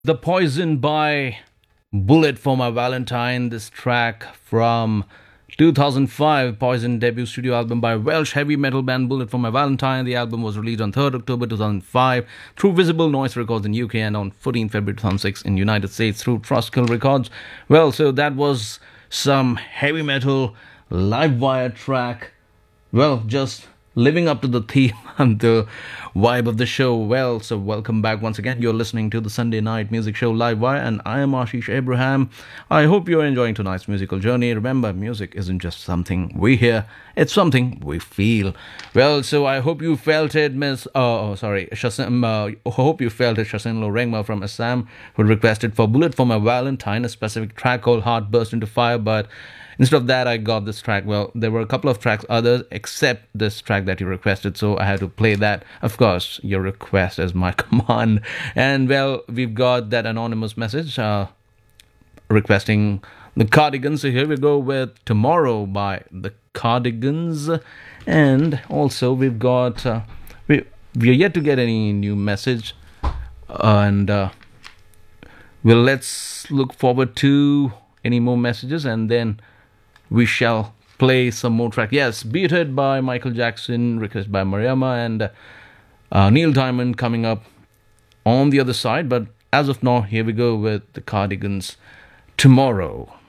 The Poison by Bullet for My Valentine. This track from 2005 Poison debut studio album by Welsh heavy metal band Bullet for My Valentine. The album was released on 3rd October 2005 through Visible Noise Records in UK and on 14th February 2006 in United States through Trustkill Records. Well, so that was some heavy metal live wire track. Well, just living up to the theme and the vibe of the show. Well, so welcome back once again. You're listening to the Sunday Night Music Show Live Wire, and I am Ashish Abraham. I hope you're enjoying tonight's musical journey. Remember, music isn't just something we hear, it's something we feel. Well, so I hope you felt it, hope you felt it, Shasin Lorengma from Assam, who requested for Bullet for My Valentine, a specific track called Heart Burst Into Fire, but instead of that, I got this track. Well, there were a couple of tracks others except this track that you requested, so I had to play that. Of course, your request is my command. And well, we've got that anonymous message requesting the Cardigans. So here we go with Tomorrow by the Cardigans. And also we've got, we're yet to get any new message. And well, let's look forward to any more messages, and then we shall play some more track. Yes, Beat It by Michael Jackson, requested by Mariama, and Neil Diamond coming up on the other side. But as of now, here we go with the Cardigans, Tomorrow.